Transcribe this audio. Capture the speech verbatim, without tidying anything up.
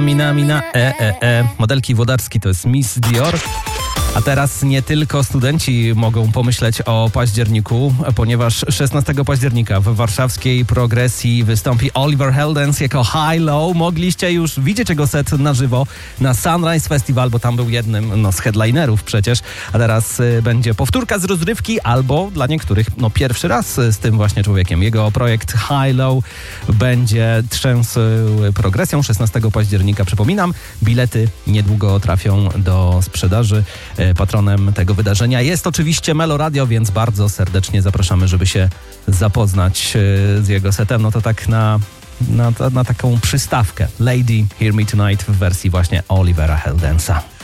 Mina, mina, e, e, e. Modelki Włodarski to jest Miss Dior. A teraz nie tylko studenci mogą pomyśleć o październiku, ponieważ szesnastego października w warszawskiej Progresji wystąpi Oliver Heldens jako High Low. Mogliście już widzieć jego set na żywo na Sunrise Festival, bo tam był jednym no, z headlinerów przecież. A teraz y, będzie powtórka z rozrywki albo dla niektórych no, pierwszy raz z tym właśnie człowiekiem. Jego projekt High Low będzie trzęsł Progresją szesnastego października. Przypominam, bilety niedługo trafią do sprzedaży. Patronem tego wydarzenia jest oczywiście Melo Radio, więc bardzo serdecznie zapraszamy, żeby się zapoznać z jego setem. No to tak na, na, na taką przystawkę. Lady, Hear Me Tonight w wersji właśnie Olivera Heldensa.